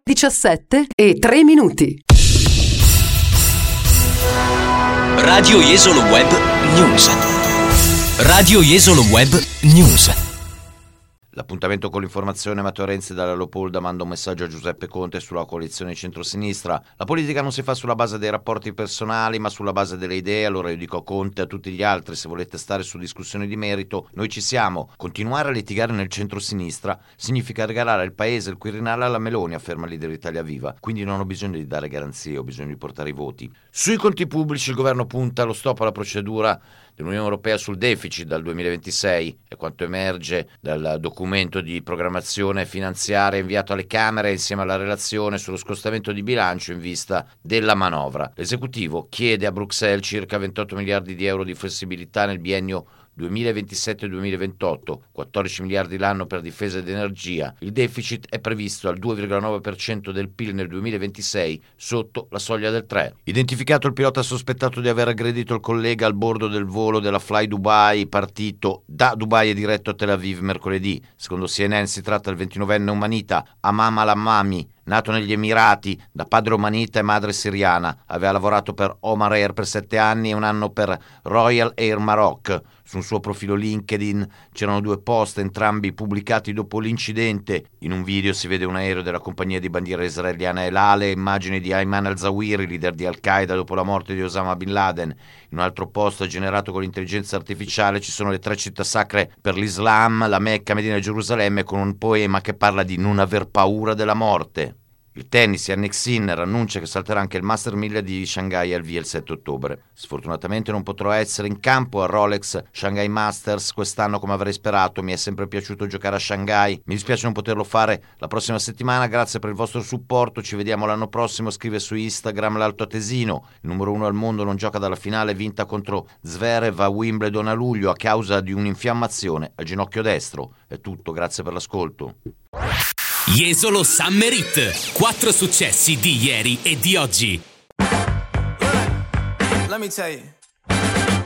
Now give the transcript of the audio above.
17:03. Radio Jesolo Web News. Radio Jesolo Web News. L'appuntamento con l'informazione. Matteo Renzi dalla Leopolda manda un messaggio a Giuseppe Conte sulla coalizione centrosinistra. La politica non si fa sulla base dei rapporti personali, ma sulla base delle idee. Allora io dico a Conte e a tutti gli altri: se volete stare su discussioni di merito, noi ci siamo. Continuare a litigare nel centrosinistra significa regalare il paese, il Quirinale alla Meloni, afferma il leader Italia Viva. Quindi non ho bisogno di dare garanzie, ho bisogno di portare i voti. Sui conti pubblici il governo punta allo stop alla procedura dell'Unione Europea sul deficit dal 2026, è quanto emerge dal documento di programmazione finanziaria inviato alle Camere insieme alla relazione sullo scostamento di bilancio in vista della manovra. L'esecutivo chiede a Bruxelles circa 28 miliardi di euro di flessibilità nel biennio 2027-2028, 14 miliardi l'anno per difesa ed energia. Il deficit è previsto al 2,9% del PIL nel 2026, sotto la soglia del 3. Identificato il pilota sospettato di aver aggredito il collega al bordo del volo della Fly Dubai, partito da Dubai e diretto a Tel Aviv mercoledì. Secondo CNN si tratta del 29enne omanita Amam al-Ammami, nato negli Emirati da padre omanita e madre siriana. Aveva lavorato per Omar Air per 7 anni e un anno per Royal Air Maroc. Su un suo profilo LinkedIn c'erano 2 post, entrambi pubblicati dopo l'incidente. In un video si vede un aereo della compagnia di bandiera israeliana El Al e immagini di Ayman al-Zawahiri, leader di Al-Qaeda dopo la morte di Osama Bin Laden. In un altro post generato con l'intelligenza artificiale ci sono le 3 città sacre per l'Islam, la Mecca, Medina e Gerusalemme, con un poema che parla di non aver paura della morte. Il tennis, Jannik Sinner annuncia che salterà anche il Master 1000 di Shanghai al via il 7 ottobre. Sfortunatamente non potrò essere in campo al Rolex Shanghai Masters quest'anno come avrei sperato. Mi è sempre piaciuto giocare a Shanghai. Mi dispiace non poterlo fare la prossima settimana. Grazie per il vostro supporto. Ci vediamo l'anno prossimo. Scrive su Instagram l'Alto Atesino. Il numero 1 al mondo non gioca dalla finale vinta contro Zverev a Wimbledon a luglio a causa di un'infiammazione al ginocchio destro. È tutto. Grazie per l'ascolto. Jesolo Summer Hit. 4 successi di ieri e di oggi. Let me tell you.